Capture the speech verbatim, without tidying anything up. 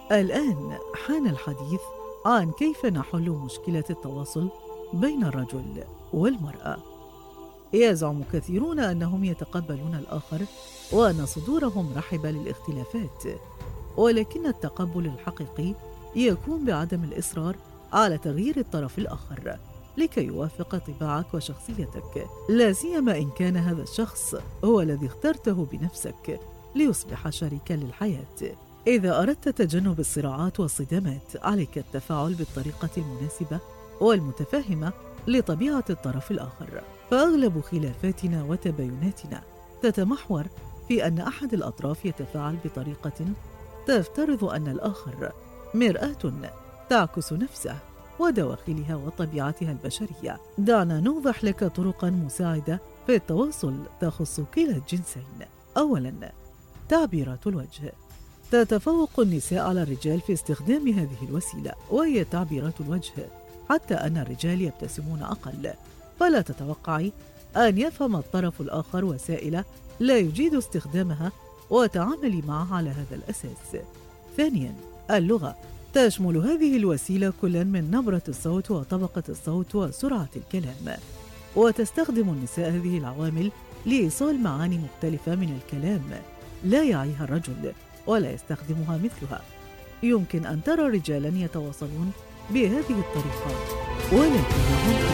الآن حان الحديث عن كيف نحل مشكلة التواصل بين الرجل والمرأة. يزعم كثيرون أنهم يتقبلون الآخر وأن صدورهم رحبة للاختلافات، ولكن التقبل الحقيقي يكون بعدم الإصرار على تغيير الطرف الآخر لكي يوافق طباعك وشخصيتك، لا سيما إن كان هذا الشخص هو الذي اخترته بنفسك ليصبح شريكا للحياة. إذا أردت تجنب الصراعات والصدامات، عليك التفاعل بالطريقة المناسبة والمتفهمة لطبيعة الطرف الآخر، فأغلب خلافاتنا وتبايناتنا تتمحور في أن أحد الأطراف يتفاعل بطريقة تفترض أن الآخر مرآة تعكس نفسه ودواخلها وطبيعتها البشرية. دعنا نوضح لك طرقاً مساعدة في التواصل تخص كلا الجنسين. أولاً، تعبيرات الوجه. تتفوق النساء على الرجال في استخدام هذه الوسيلة، وهي تعبيرات الوجه، حتى أن الرجال يبتسمون أقل، فلا تتوقعي أن يفهم الطرف الآخر وسائل لا يجيد استخدامها، وتعاملي معه على هذا الأساس. ثانياً، اللغة. تشمل هذه الوسيلة كل من نبرة الصوت وطبقة الصوت وسرعة الكلام، وتستخدم النساء هذه العوامل لإيصال معاني مختلفة من الكلام لا يعيها الرجل ولا يستخدمها مثلها. يمكن أن ترى رجالاً يتواصلون بهذه الطريقة ولكنهم